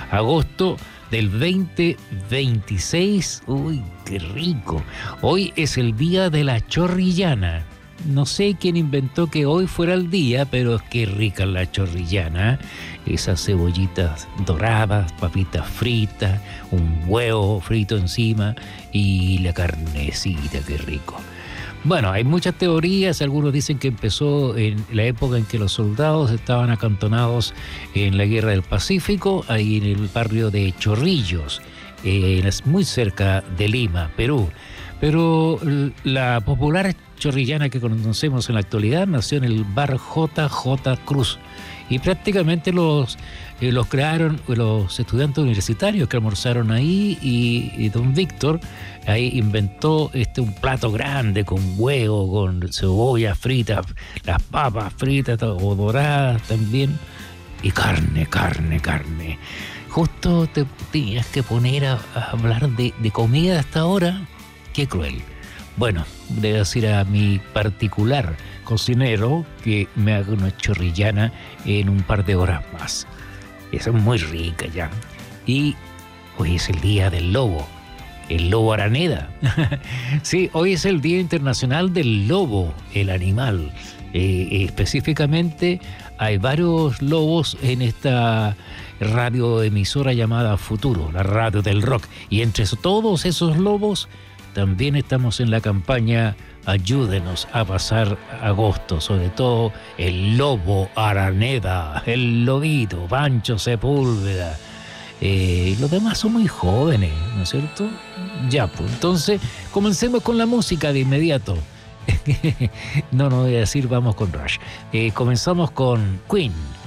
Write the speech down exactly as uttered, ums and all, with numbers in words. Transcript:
agosto del veinte veintiséis. Uy, qué rico. Hoy es el día de la chorrillana. No sé quién inventó que hoy fuera el día, pero qué rica la chorrillana. Esas cebollitas doradas, papitas fritas, un huevo frito encima y la carnecita, qué rico. Bueno, hay muchas teorías. Algunos dicen que empezó en la época en que los soldados estaban acantonados en la Guerra del Pacífico, ahí en el barrio de Chorrillos, eh, muy cerca de Lima, Perú. Pero la popular chorrillana que conocemos en la actualidad nació en el bar J J Cruz y prácticamente los, eh, los crearon los estudiantes universitarios que almorzaron ahí y, y don Víctor ahí inventó este, un plato grande con huevo, con cebolla frita, las papas fritas o doradas también y carne, carne, carne. Justo te tenías que poner a, a hablar de, de comida hasta ahora. Qué cruel. Bueno, debo decir a mi particular cocinero que me haga una chorrillana en un par de horas más. Esa es muy rica ya. Y hoy es el día del lobo, el lobo Araneda. Sí, hoy es el Día Internacional del Lobo, el animal. Eh, específicamente hay varios lobos en esta radioemisora llamada Futuro, la radio del rock. Y entre todos esos lobos también estamos en la campaña Ayúdenos a pasar agosto, sobre todo el lobo Araneda, el lobito, Pancho Sepúlveda. Eh, los demás son muy jóvenes, ¿no es cierto? Ya, pues entonces comencemos con la música de inmediato. No, no voy a decir vamos con Rush. Eh, comenzamos con Queen.